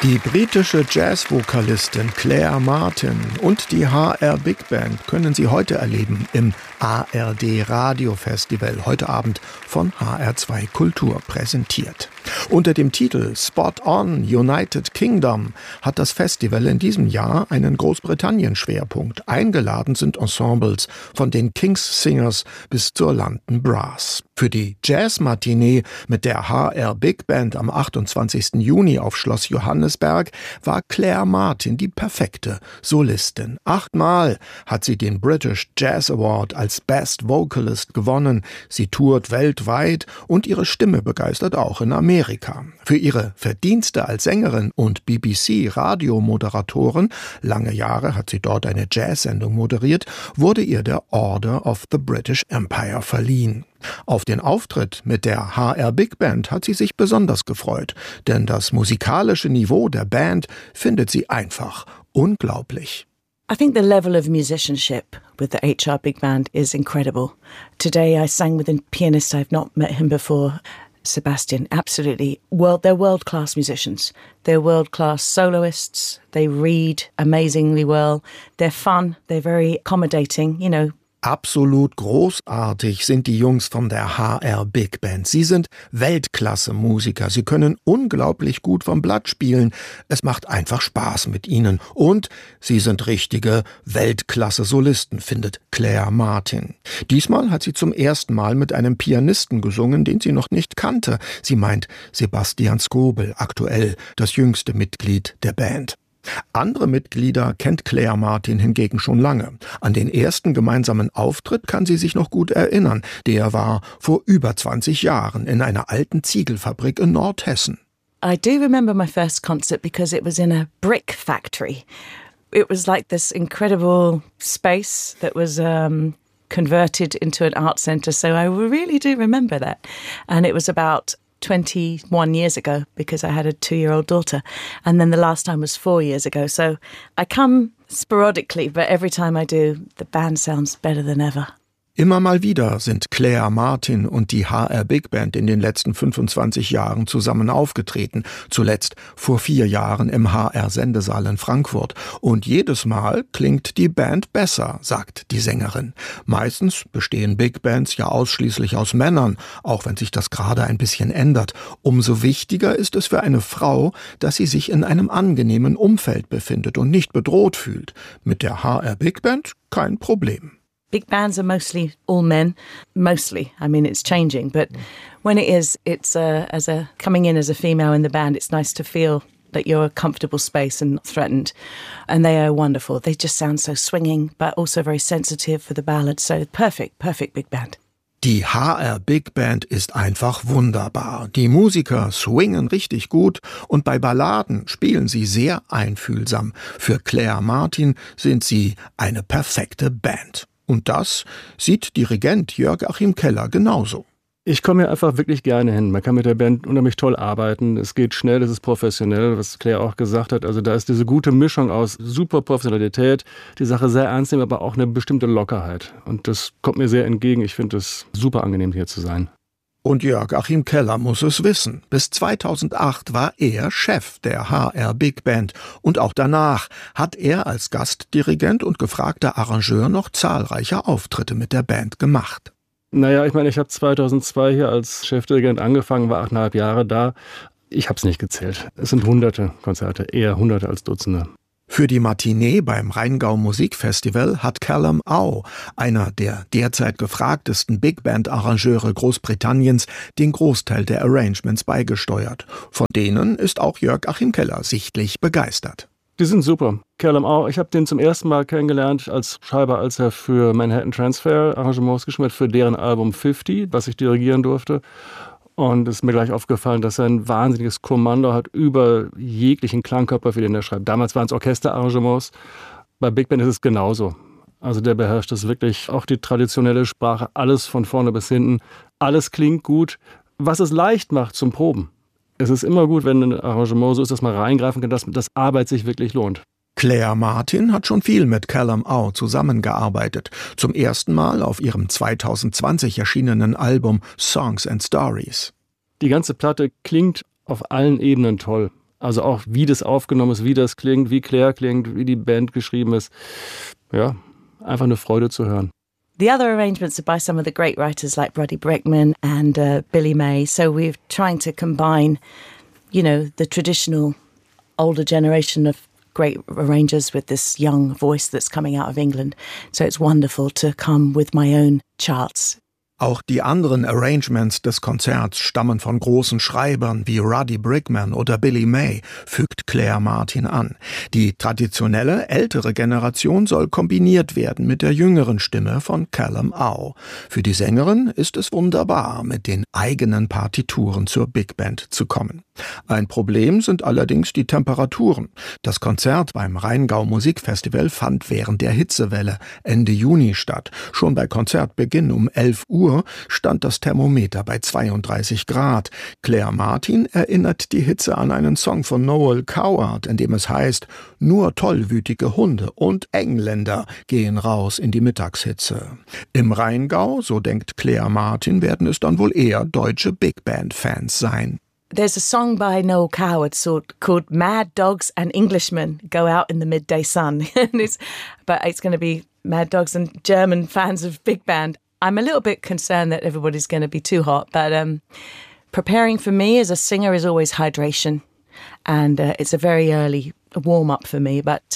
Die britische Jazzvokalistin Claire Martin und die HR Big Band können Sie heute erleben im ARD Radio Festival, heute Abend von HR2 Kultur präsentiert. Unter dem Titel Spot On United Kingdom hat das Festival in diesem Jahr einen Großbritannien-Schwerpunkt. Eingeladen sind Ensembles von den King's Singers bis zur London Brass. Für die Jazz-Matinee mit der HR Big Band am 28. Juni auf Schloss Johannisberg war Claire Martin die perfekte Solistin. 8-mal hat sie den British Jazz Award als Best Vocalist gewonnen. Sie tourt weltweit und ihre Stimme begeistert auch in Amerika. Für ihre Verdienste als Sängerin und BBC-Radiomoderatorin, lange Jahre hat sie dort eine Jazzsendung moderiert, wurde ihr der Order of the British Empire verliehen. Auf den Auftritt mit der HR Big Band hat sie sich besonders gefreut, denn das musikalische Niveau der Band findet sie einfach unglaublich. I think the level of musicianship with the HR Big Band is incredible. Today I sang with a pianist, I've not met him before, Sebastian. Absolutely. They're world-class musicians. They're world-class soloists. They read amazingly well. They're fun. They're very accommodating, you know. Absolut großartig sind die Jungs von der HR Big Band. Sie sind Weltklasse-Musiker. Sie können unglaublich gut vom Blatt spielen. Es macht einfach Spaß mit ihnen. Und sie sind richtige Weltklasse-Solisten, findet Claire Martin. Diesmal hat sie zum ersten Mal mit einem Pianisten gesungen, den sie noch nicht kannte. Sie meint Sebastian Skobel, aktuell das jüngste Mitglied der Band. Andere Mitglieder kennt Claire Martin hingegen schon lange. An den ersten gemeinsamen Auftritt kann sie sich noch gut erinnern. Der war vor über 20 Jahren in einer alten Ziegelfabrik in Nordhessen. I do remember my first concert because it was in a brick factory. It was like this incredible space that was converted into an art centre. So I really do remember that. And it was about 21 years ago because I had a 2-year-old daughter. And then the last time was 4 years ago. So I come sporadically, but every time I do, the band sounds better than ever. Immer mal wieder sind Claire Martin und die HR Big Band in den letzten 25 Jahren zusammen aufgetreten. Zuletzt vor 4 Jahren im HR-Sendesaal in Frankfurt. Und jedes Mal klingt die Band besser, sagt die Sängerin. Meistens bestehen Big Bands ja ausschließlich aus Männern, auch wenn sich das gerade ein bisschen ändert. Umso wichtiger ist es für eine Frau, dass sie sich in einem angenehmen Umfeld befindet und nicht bedroht fühlt. Mit der HR Big Band kein Problem. Big bands are mostly all men, mostly. I mean, it's changing, but when it is, it's coming in as a female in the band, it's nice to feel that you're a comfortable space and not threatened. And they are wonderful. They just sound so swinging, but also very sensitive for the ballads. So perfect big band. Die HR Big Band ist einfach wunderbar. Die Musiker swingen richtig gut und bei Balladen spielen sie sehr einfühlsam. Für Claire Martin sind sie eine perfekte Band. Und das sieht Dirigent Jörg-Achim Keller genauso. Ich komme hier einfach wirklich gerne hin. Man kann mit der Band unheimlich toll arbeiten. Es geht schnell, es ist professionell, was Claire auch gesagt hat. Also da ist diese gute Mischung aus super Professionalität, die Sache sehr ernst nehmen, aber auch eine bestimmte Lockerheit. Und das kommt mir sehr entgegen. Ich finde es super angenehm, hier zu sein. Und Jörg-Achim Keller muss es wissen. Bis 2008 war er Chef der HR Big Band. Und auch danach hat er als Gastdirigent und gefragter Arrangeur noch zahlreiche Auftritte mit der Band gemacht. Naja, ich meine, ich habe 2002 hier als Chefdirigent angefangen, war 8,5 Jahre da. Ich habe es nicht gezählt. Es sind hunderte Konzerte, eher hunderte als Dutzende. Für die Matinee beim Rheingau Musikfestival hat Callum Au, einer der derzeit gefragtesten Big-Band-Arrangeure Großbritanniens, den Großteil der Arrangements beigesteuert. Von denen ist auch Jörg-Achim Keller sichtlich begeistert. Die sind super. Callum Au, ich habe den zum ersten Mal kennengelernt als Schreiber, als er für Manhattan Transfer Arrangements geschrieben hat, für deren Album 50, was ich dirigieren durfte. Und es ist mir gleich aufgefallen, dass er ein wahnsinniges Kommando hat über jeglichen Klangkörper, für den er schreibt. Damals waren es Orchesterarrangements. Bei Big Band ist es genauso. Also der beherrscht das wirklich, auch die traditionelle Sprache, alles von vorne bis hinten. Alles klingt gut, was es leicht macht zum Proben. Es ist immer gut, wenn ein Arrangement so ist, dass man reingreifen kann, dass Arbeit sich wirklich lohnt. Claire Martin hat schon viel mit Callum Au zusammengearbeitet. Zum ersten Mal auf ihrem 2020 erschienenen Album Songs and Stories. Die ganze Platte klingt auf allen Ebenen toll. Also auch, wie das aufgenommen ist, wie das klingt, wie Claire klingt, wie die Band geschrieben ist. Ja, einfach eine Freude zu hören. The other arrangements are by some of the great writers like Buddy Brickman and Billy May. So we're trying to combine, the traditional older generation of great arrangers with this young voice that's coming out of England. So it's wonderful to come with my own charts. Auch die anderen Arrangements des Konzerts stammen von großen Schreibern wie Ruddy Brickman oder Billy May, fügt Claire Martin an. Die traditionelle, ältere Generation soll kombiniert werden mit der jüngeren Stimme von Callum Au. Für die Sängerin ist es wunderbar, mit den eigenen Partituren zur Big Band zu kommen. Ein Problem sind allerdings die Temperaturen. Das Konzert beim Rheingau Musikfestival fand während der Hitzewelle Ende Juni statt. Schon bei Konzertbeginn um 11 Uhr stand das Thermometer bei 32 Grad. Claire Martin erinnert die Hitze an einen Song von Noel Coward, in dem es heißt, nur tollwütige Hunde und Engländer gehen raus in die Mittagshitze. Im Rheingau, so denkt Claire Martin, werden es dann wohl eher deutsche Big Band-Fans sein. There's a song by Noel Coward called Mad Dogs and Englishmen Go Out in the Midday Sun. But it's going to be Mad Dogs and German fans of Big Band. I'm a little bit concerned that everybody's going to be too hot, but preparing for me as a singer is always hydration, and it's a very early warm-up for me, but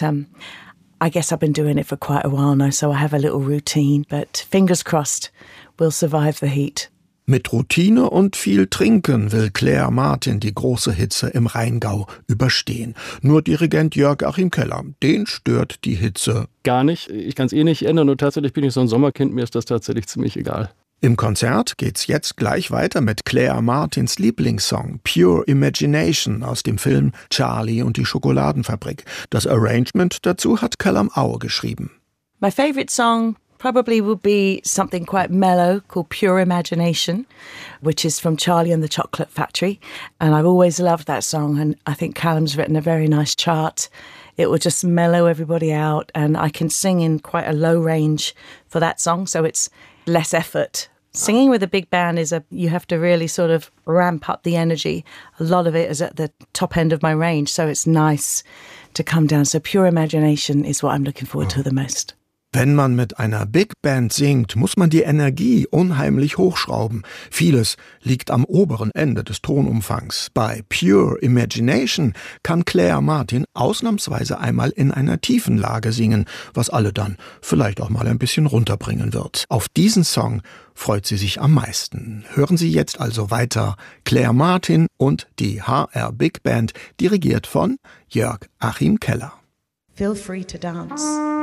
I guess I've been doing it for quite a while now, so I have a little routine, but fingers crossed we'll survive the heat. Mit Routine und viel Trinken will Claire Martin die große Hitze im Rheingau überstehen. Nur Dirigent Jörg-Achim Keller, den stört die Hitze gar nicht. Ich kann es nicht ändern und tatsächlich bin ich so ein Sommerkind, mir ist das tatsächlich ziemlich egal. Im Konzert geht's jetzt gleich weiter mit Claire Martins Lieblingssong Pure Imagination aus dem Film Charlie und die Schokoladenfabrik. Das Arrangement dazu hat Callum Au geschrieben. My favorite song probably would be something quite mellow called Pure Imagination, which is from Charlie and the Chocolate Factory. And I've always loved that song, and I think Callum's written a very nice chart. It will just mellow everybody out, and I can sing in quite a low range for that song, so it's less effort. Singing with a big band you have to really sort of ramp up the energy. A lot of it is at the top end of my range, so it's nice to come down. So Pure Imagination is what I'm looking forward to the most. Wenn man mit einer Big Band singt, muss man die Energie unheimlich hochschrauben. Vieles liegt am oberen Ende des Tonumfangs. Bei Pure Imagination kann Claire Martin ausnahmsweise einmal in einer tiefen Lage singen, was alle dann vielleicht auch mal ein bisschen runterbringen wird. Auf diesen Song freut sie sich am meisten. Hören Sie jetzt also weiter Claire Martin und die HR Big Band, dirigiert von Jörg-Achim Keller. Feel free to dance.